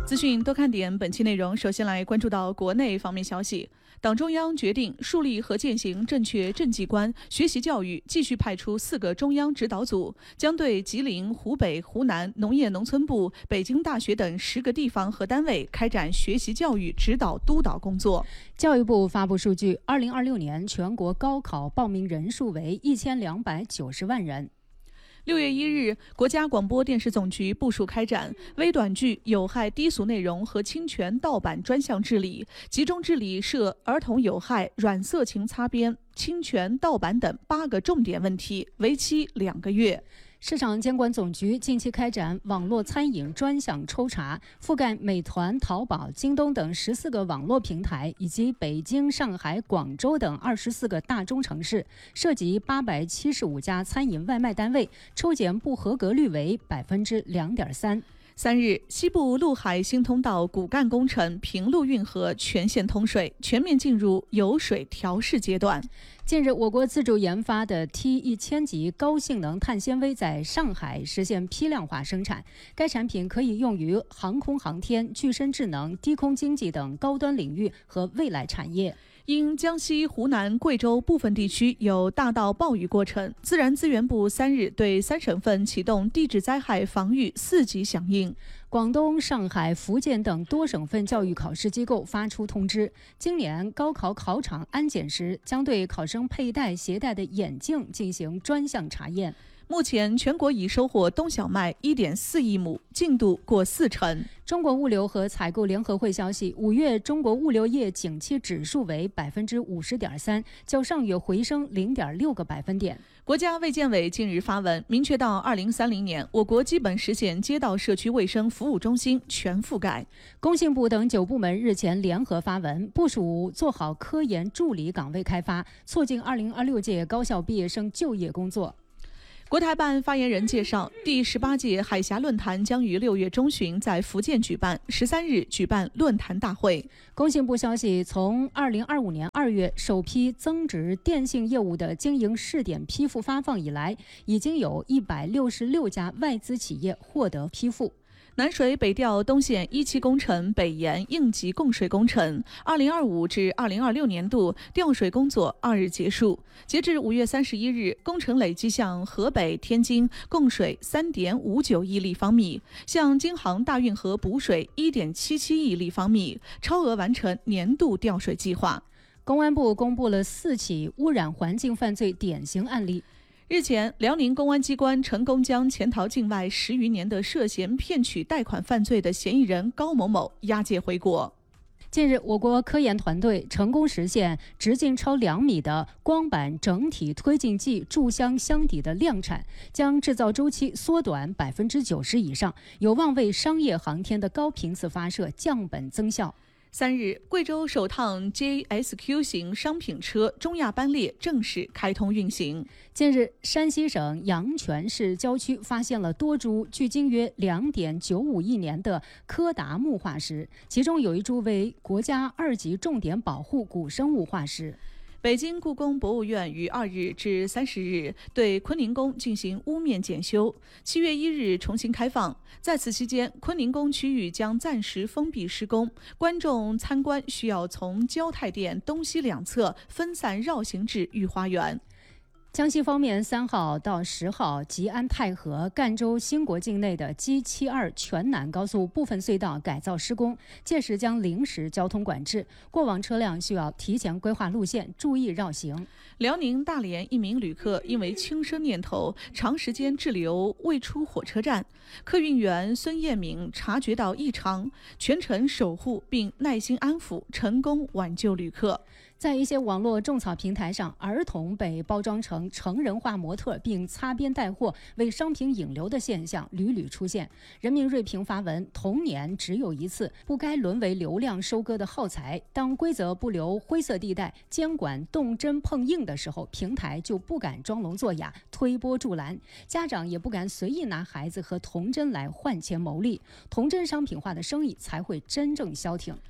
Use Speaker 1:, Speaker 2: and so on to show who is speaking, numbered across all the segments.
Speaker 1: 资讯多看点，本期内容首先来关注到国内方面消息。党中央决定树立和践行正确政绩观，学习教育继续派出4个中央指导组，将对吉林、湖北、湖南农业农村部、北京大学等10个地方和单位开展学习教育指导督导工作。
Speaker 2: 教育部发布数据，2026年全国高考报名人数为1290万人。
Speaker 1: 6月1日，国家广播电视总局部署开展微短剧有害低俗内容和侵权盗版专项治理，集中治理涉儿童有害、软色情擦边、侵权盗版等8个重点问题，为期2个月。
Speaker 2: 市场监管总局近期开展网络餐饮专项抽查，覆盖美团、淘宝、京东等14个网络平台，以及北京、上海、广州等24个大中城市，涉及875家餐饮外卖单位，抽检不合格率为2.3%。
Speaker 1: 3日，西部陆海新通道骨干工程平陆运河全线通水，全面进入油水调试阶段。
Speaker 2: 近日，我国自主研发的 T1000 级高性能碳纤维在上海实现批量化生产，该产品可以用于航空航天、具身智能、低空经济等高端领域和未来产业。
Speaker 1: 因江西、湖南、贵州部分地区有大到暴雨过程，自然资源部3日对3省份启动地质灾害防御4级响应。
Speaker 2: 广东、上海、福建等多省份教育考试机构发出通知，今年高考考场安检时将对考生佩戴携带的眼镜进行专项查验。
Speaker 1: 目前全国已收获冬小麦1.4亿亩，进度过40%。
Speaker 2: 中国物流和采购联合会消息，5月中国物流业景气指数为50.3%，较上月回升0.6个百分点。
Speaker 1: 国家卫健委近日发文，明确到2030年，我国基本实现街道社区卫生服务中心全覆盖。
Speaker 2: 工信部等9部门日前联合发文，部署做好科研助理岗位开发，促进2026届高校毕业生就业工作。
Speaker 1: 国台办发言人介绍，第18届海峡论坛将于6月中旬在福建举办，13日举办论坛大会。
Speaker 2: 工信部消息，从2025年2月首批增值电信业务的经营试点批复发放以来，已经有166家外资企业获得批复。
Speaker 1: 南水北调东线1期工程北延应急供水工程2025至2026年度调水工作2日结束，截至5月31日，工程累计向河北、天津供水3.59亿立方米，向京杭大运河补水1.77亿立方米，超额完成年度调水计划。
Speaker 2: 公安部公布了4起污染环境犯罪典型案例。
Speaker 1: 日前，辽宁公安机关成功将潜逃境外10余年的涉嫌骗取贷款犯罪的嫌疑人高某某押解回国。
Speaker 2: 近日，我国科研团队成功实现直径超2米的光板整体推进剂注箱箱底的量产，将制造周期缩短90%以上，有望为商业航天的高频次发射降本增效。
Speaker 1: 3日，贵州首趟 JSQ 型商品车中亚班列正式开通运行。
Speaker 2: 近日，山西省阳泉市郊区发现了多株距今约2.95亿年的柯达木化石，其中有一株为国家2级重点保护古生物化石。
Speaker 1: 北京故宫博物院于2日至30日对坤宁宫进行屋面检修，7月1日重新开放。在此期间，坤宁宫区域将暂时封闭施工，观众参观需要从交泰殿东西两侧分散绕行至御花园。
Speaker 2: 江西方面3号到10号，吉安太和、赣州兴国境内的 G72 全南高速部分隧道改造施工，届时将临时交通管制，过往车辆需要提前规划路线，注意绕行。
Speaker 1: 辽宁大连一名旅客因为轻生念头，长时间滞留未出火车站，客运员孙艳敏察觉到异常，全程守护并耐心安抚，成功挽救旅客。
Speaker 2: 在一些网络种草平台上，儿童被包装成成人化模特并擦边带货，为商品引流的现象屡屡出现。人民锐评发文：童年只有一次，不该沦为流量收割的耗材。当规则不留灰色地带，监管动真碰硬的时候，平台就不敢装聋作哑、推波助澜，家长也不敢随意拿孩子和童真来换钱牟利，童真商品化的生意才会真正消停。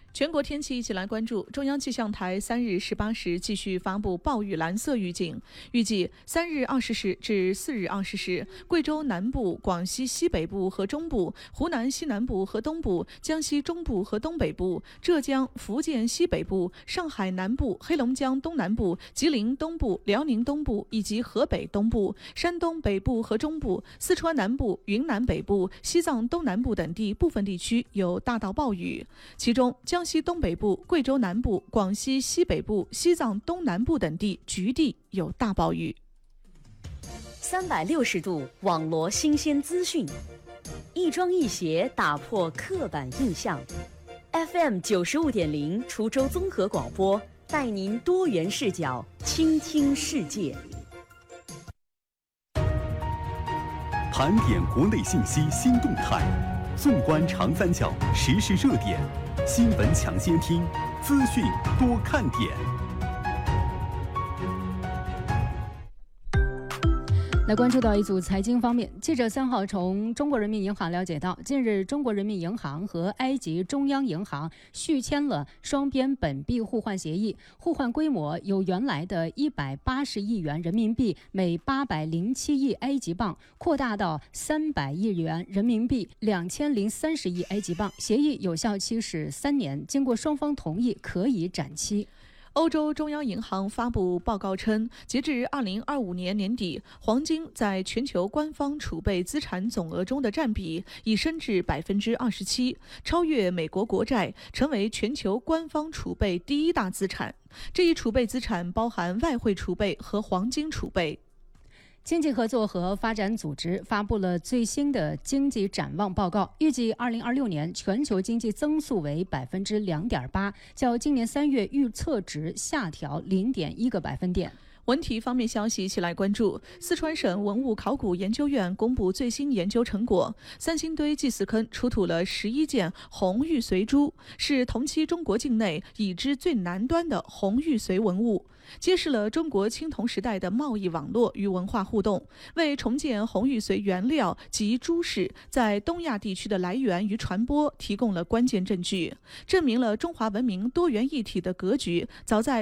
Speaker 1: 全国天气一起来关注。中央气象台3日18时继续发布暴雨蓝色预警，预计3日20时至4日20时，贵州南部、广西西北部和中部、湖南西南部和东部、江西中部和东北部、浙江、福建西北部、上海南部、黑龙江东南部、吉林东部、辽宁东部以及河北东部、山东北部和中部、四川南部、云南北部、西藏东南部等地部分地区有大到暴雨，其中江西东北部、贵州南部、广西西北部、西藏东南部等地局地有大暴雨。
Speaker 3: 360度网罗新鲜资讯，一庄一协打破刻板印象。FM 95.0滁州综合广播带您多元视角倾听世界。
Speaker 4: 盘点国内信息新动态，纵观长三角时事热点，新闻抢先听，资讯多看点。
Speaker 2: 来关注到一组财经方面，记者3号从中国人民银行了解到，近日中国人民银行和埃及中央银行续签了双边本币互换协议，互换规模由原来的180亿元人民币每807亿埃及镑扩大到300亿元人民币2030亿埃及镑，协议有效期是3年，经过双方同意可以展期。
Speaker 1: 欧洲中央银行发布报告称，截至2025年年底，黄金在全球官方储备资产总额中的占比已升至27%，超越美国国债，成为全球官方储备第一大资产。这一储备资产包含外汇储备和黄金储备。
Speaker 2: 经济合作和发展组织发布了最新的经济展望报告，预计2026年全球经济增速为2.8%，较今年3月预测值下调0.1个百分点。
Speaker 1: 文体方面消息一起来关注。四川省文物考古研究院公布最新研究成果，三星堆祭祀坑出土了11件红玉髓珠，是同期中国境内已知最南端的红玉髓文物，揭示了中国青铜时代的贸易网络与文化互动，为重建红玉髓原料及珠饰在东亚地区的来源与传播提供了关键证据，证明了中华文明多元一体的格局早在